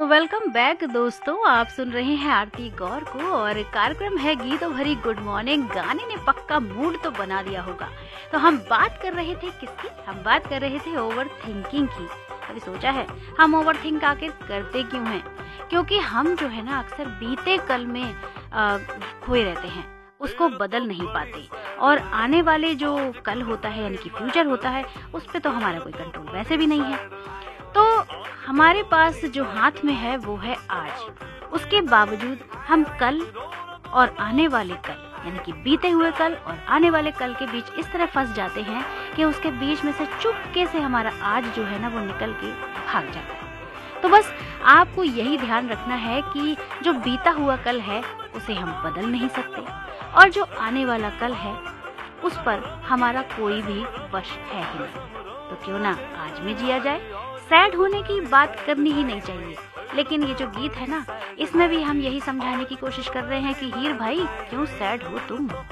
Welcome back दोस्तों, आप सुन रहे हैं आरती गौर को और कार्यक्रम है गीतों भरी गुड मॉर्निंग। गाने ने पक्का मूड तो बना दिया होगा। तो हम बात कर रहे थे किसकी? हम बात कर रहे थे ओवर थिंकिंग की। कभी सोचा है हम ओवर थिंक आखिर करते क्यों हैं? क्योंकि हम जो है ना अक्सर बीते कल में खोए रहते हैं, उसको बदल नहीं पाते और आने वाले जो कल होता है यानी कि फ्यूचर होता है उस पे तो हमारा कोई कंट्रोल वैसे भी नहीं है। तो हमारे पास जो हाथ में है वो है आज। उसके बावजूद हम कल और आने वाले कल यानी कि बीते हुए कल और आने वाले कल के बीच इस तरह फंस जाते हैं कि उसके बीच में से चुपके से हमारा आज जो है ना वो निकल के भाग जाता है। तो बस आपको यही ध्यान रखना है कि जो बीता हुआ कल है उसे हम बदल नहीं सकते और जो आने वाला कल है उस पर हमारा कोई भी वश है ही नहीं। तो क्यों ना आज में जिया जाए। सैड होने की बात करनी ही नहीं चाहिए, लेकिन ये जो गीत है ना इसमें भी हम यही समझाने की कोशिश कर रहे हैं कि हीर भाई क्यों सैड हो तुम।